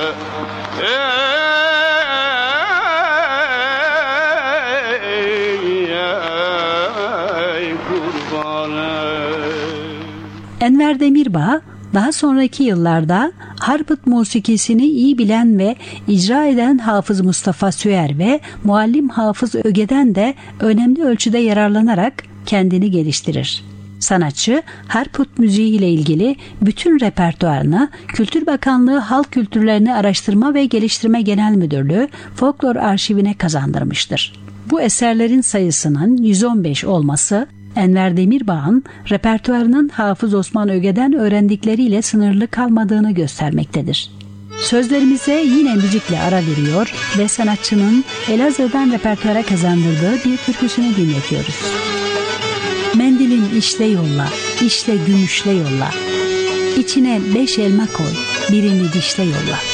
Enver Demirbağ daha sonraki yıllarda Harput musikisini iyi bilen ve icra eden Hafız Mustafa Süer ve muallim Hafız Öge'den de önemli ölçüde yararlanarak kendini geliştirir. Sanatçı Harput müziği ile ilgili bütün repertuarını Kültür Bakanlığı Halk Kültürlerini Araştırma ve Geliştirme Genel Müdürlüğü Folklor Arşivine kazandırmıştır. Bu eserlerin sayısının 115 olması Enver Demirbağ'ın repertuarının Hafız Osman Öge'den öğrendikleriyle sınırlı kalmadığını göstermektedir. Sözlerimize yine müzikle ara veriyor ve sanatçının Elazığ'dan repertuara kazandırdığı bir türküsünü dinletiyoruz. Mendilin işle yolla, işle gümüşle yolla. İçine 5 elma koy, birini dişle yolla.